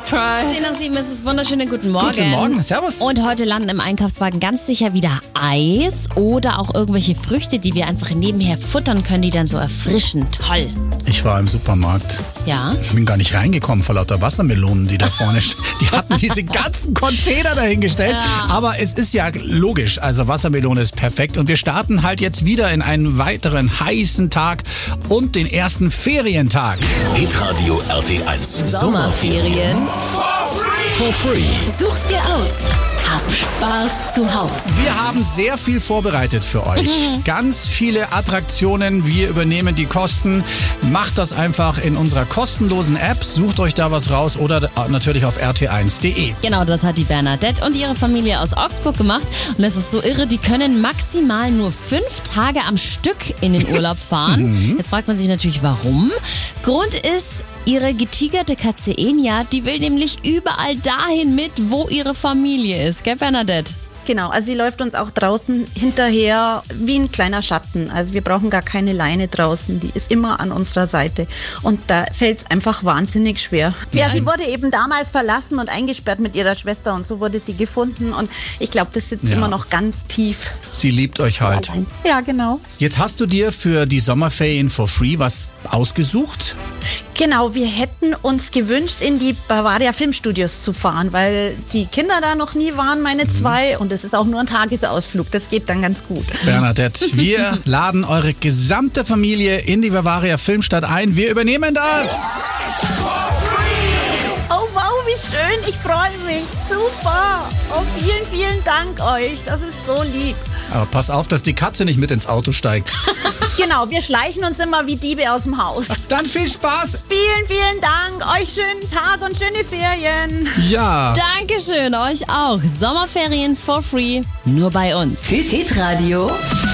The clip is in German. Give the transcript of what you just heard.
10:07 ist es, wunderschönen guten Morgen. Guten Morgen, servus. Und heute landen im Einkaufswagen ganz sicher wieder Eis oder auch irgendwelche Früchte, die wir einfach nebenher futtern können, die dann so erfrischen. Toll. Ich war im Supermarkt. Ja? Ich bin gar nicht reingekommen vor lauter Wassermelonen, die da vorne stehen. Die hatten diese ganzen Container dahingestellt. Ja. Aber es ist ja logisch, also Wassermelone ist perfekt. Und wir starten halt jetzt wieder in einen weiteren heißen Tag und den ersten Ferientag. Hitradio RT1. Sommerferien For free. such's dir aus. Hab Spaß zu Hause. Wir haben sehr viel vorbereitet für euch. Ganz viele Attraktionen. Wir übernehmen die Kosten. Macht das einfach in unserer kostenlosen App. Sucht euch da was raus oder natürlich auf rt1.de. Genau, das hat die Bernadette und ihre Familie aus Augsburg gemacht. Und das ist so irre, die können maximal nur 5 Tage am Stück in den Urlaub fahren. Jetzt fragt man sich natürlich, warum. Grund ist, ihre getigerte Katze Enya, die will nämlich überall dahin mit, wo ihre Familie ist. Gell, Bernadette? Genau, also sie läuft uns auch draußen hinterher wie ein kleiner Schatten. Also wir brauchen gar keine Leine draußen, die ist immer an unserer Seite. Und da fällt es einfach wahnsinnig schwer. Ja, sie wurde eben damals verlassen und eingesperrt mit ihrer Schwester und so wurde sie gefunden. Und ich glaube, das sitzt immer noch ganz tief. Sie liebt euch halt. Ja, genau. Jetzt hast du dir für die Sommerferien for free was ausgesucht? Genau, wir hätten uns gewünscht, in die Bavaria Filmstudios zu fahren, weil die Kinder da noch nie waren, meine 2. Und es ist auch nur ein Tagesausflug. Das geht dann ganz gut. Bernadette, wir laden eure gesamte Familie in die Bavaria Filmstadt ein. Wir übernehmen das! Oh wow, wie schön, ich freue mich. Super. Oh, vielen, vielen Dank euch. Das ist so lieb. Aber pass auf, dass die Katze nicht mit ins Auto steigt. Genau, wir schleichen uns immer wie Diebe aus dem Haus. Dann viel Spaß! Vielen, vielen Dank. Euch schönen Tag und schöne Ferien. Ja! Dankeschön, euch auch. Sommerferien for free, nur bei uns. Hitradio